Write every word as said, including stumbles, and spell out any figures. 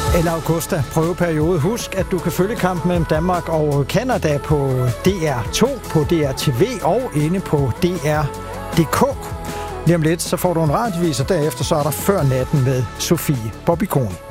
eller Augusta prøveperiode. Husk, at du kan følge kampen mellem Danmark og Canada på D R to, på D R T V og inde på D R punktum D K. Lige om lidt, så får du en radiovis, og derefter så er der Før Natten med Sofie Bobby Kohn.